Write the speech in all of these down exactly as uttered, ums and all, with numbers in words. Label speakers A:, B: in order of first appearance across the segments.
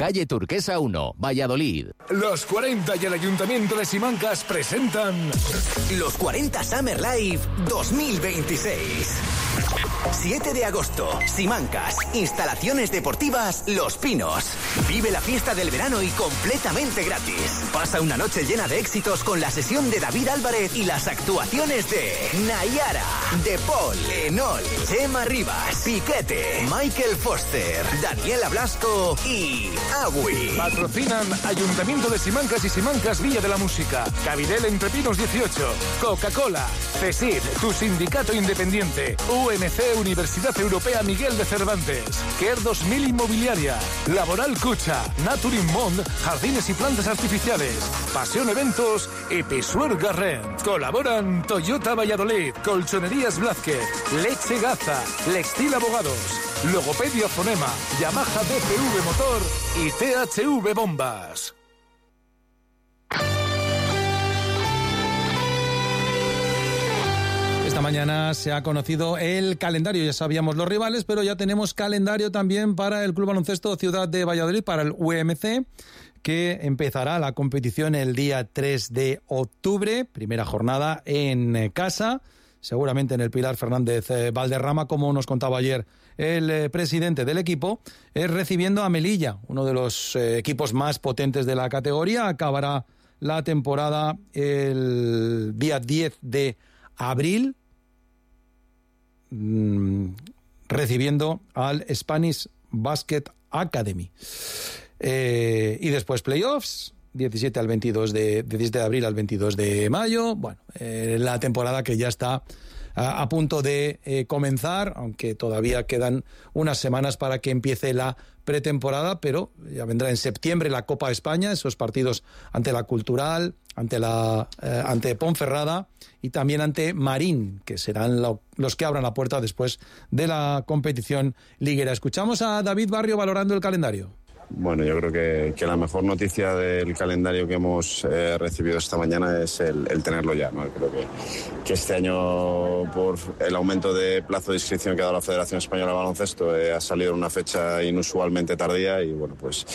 A: calle Turquesa uno, Valladolid.
B: Los cuarenta y el Ayuntamiento de Simancas presentan
C: Los cuarenta Summer Live dos mil veintiséis. siete de agosto, Simancas, instalaciones deportivas Los Pinos. Vive la fiesta del verano y completamente gratis. Pasa una noche llena de éxitos con la sesión de David Álvarez y las actuaciones de Nayara, De Paul, Enol, Chema Rivas, Piquete, Michael Foster, Daniela Blasco y Agui.
B: Patrocinan Ayuntamiento de Simancas y Simancas Villa de la Música, Cabidel Entre Pinos dieciocho, Coca-Cola, CESID, tu sindicato independiente, U M C Universidad Europea Miguel de Cervantes, Care dos mil Inmobiliaria, Laboral Cucha, Naturin Mond, Jardines y Plantas Artificiales, Pasión Eventos y Pisuer Garrent. Colaboran Toyota Valladolid, Colchonerías Blázquez, Leche Gaza, Lextil Abogados, Logopedia Fonema, Yamaha D P V Motor y T H V Bombas.
D: Esta mañana se ha conocido el calendario, ya sabíamos los rivales, pero ya tenemos calendario también para el Club Baloncesto Ciudad de Valladolid, para el U M C, que empezará la competición el día tres de octubre, primera jornada en casa, seguramente en el Pilar Fernández Valderrama, como nos contaba ayer el eh, presidente del equipo, es recibiendo a Melilla, uno de los eh, equipos más potentes de la categoría. Acabará la temporada el día diez de abril, mmm, recibiendo al Spanish Basket Academy. Eh, y después playoffs, diecisiete al veintidós de, de diecisiete de abril al veintidós de mayo. Bueno, eh, la temporada que ya está a, a punto de eh, comenzar, aunque todavía quedan unas semanas para que empiece la pretemporada, pero ya vendrá en septiembre la Copa España, esos partidos ante la Cultural, ante la eh, ante Ponferrada y también ante Marín, que serán lo, los que abran la puerta después de la competición liguera. Escuchamos a David Barrio valorando el calendario.
E: Bueno, yo creo que, que la mejor noticia del calendario que hemos eh, recibido esta mañana es el, el tenerlo ya, ¿no? Creo que, que este año, por el aumento de plazo de inscripción que ha dado la Federación Española de Baloncesto, eh, ha salido en una fecha inusualmente tardía y, bueno, pues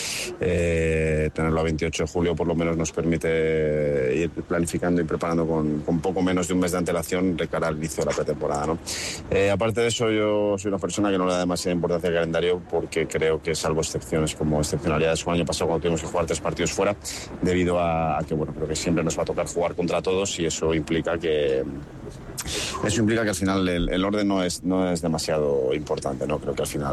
E: eh, tenerlo a veintiocho de julio por lo menos nos permite ir planificando y preparando con, con poco menos de un mes de antelación de cara al inicio de la pretemporada, ¿no? Eh, aparte de eso, yo soy una persona que no le da demasiada importancia al calendario porque creo que, salvo excepciones como excepcionalidades como el año pasado cuando tuvimos que jugar tres partidos fuera, debido a, a que, bueno, creo que siempre nos va a tocar jugar contra todos y eso implica que eso implica que al final el, el orden no es, no es demasiado importante, ¿no? Creo que al final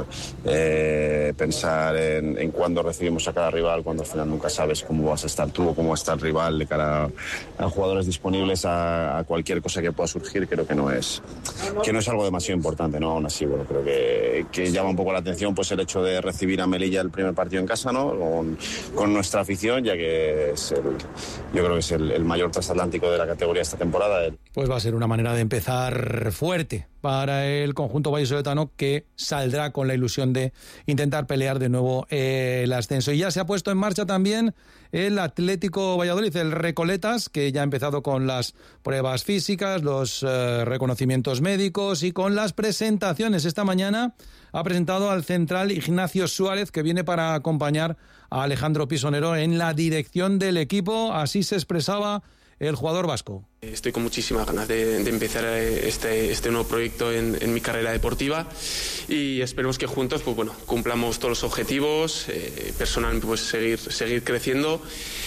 E: eh, pensar en, en cuándo recibimos a cada rival, cuando al final nunca sabes cómo vas a estar tú o cómo va a estar el rival de cara a, a jugadores disponibles a, a cualquier cosa que pueda surgir, creo que no es que no es algo demasiado importante, ¿no? Aún así, bueno, creo que, que llama un poco la atención pues el hecho de recibir a Melilla el primer partido en casa, ¿no? Con, con nuestra afición, ya que es el, yo creo que es el, el mayor transatlántico de la categoría esta temporada.
D: Pues va a ser una manera de empezar fuerte para el conjunto vallisoletano, que saldrá con la ilusión de intentar pelear de nuevo el ascenso. Y ya se ha puesto en marcha también el Atlético Valladolid, el Recoletas, que ya ha empezado con las pruebas físicas, los eh, reconocimientos médicos y con las presentaciones. Esta mañana ha presentado al central Ignacio Suárez, que viene para acompañar a Alejandro Pisonero en la dirección del equipo. Así se expresaba el jugador vasco.
F: Estoy con muchísimas ganas de, de empezar este, este nuevo proyecto en, en mi carrera deportiva y esperemos que juntos pues bueno, cumplamos todos los objetivos, eh, personalmente pues seguir, seguir creciendo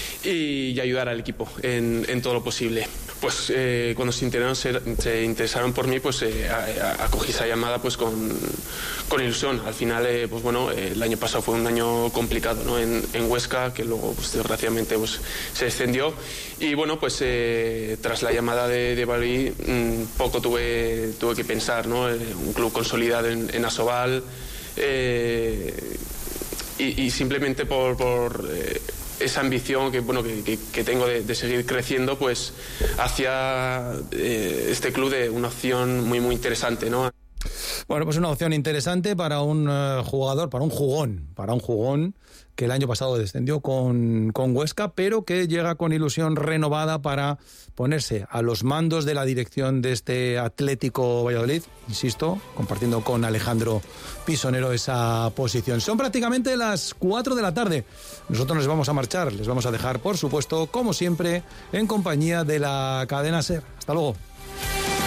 F: y, y ayudar al equipo en, en todo lo posible. Pues eh, cuando se interesaron, se, se interesaron por mí, pues eh, a, a, acogí esa llamada pues con, con ilusión. Al final, eh, pues bueno, eh, el año pasado fue un año complicado, ¿no? En, en Huesca, que luego pues desgraciadamente pues se descendió y bueno, pues eh, tras la llamada de, de Valladolid, mmm, poco tuve tuve que pensar, ¿no? Eh, un club consolidado en, en Asobal eh, y, y simplemente por, por eh, esa ambición que bueno que, que, que tengo de, de seguir creciendo, pues hacia eh, este club de una opción muy muy interesante, ¿no?
D: Bueno, pues una opción interesante para un uh, jugador, para un jugón, para un jugón que el año pasado descendió con, con Huesca, pero que llega con ilusión renovada para ponerse a los mandos de la dirección de este Atlético Valladolid, insisto, compartiendo con Alejandro Pisonero esa posición. Son prácticamente las cuatro de la tarde. Nosotros nos vamos a marchar, les vamos a dejar, por supuesto, como siempre, en compañía de la cadena SER. Hasta luego.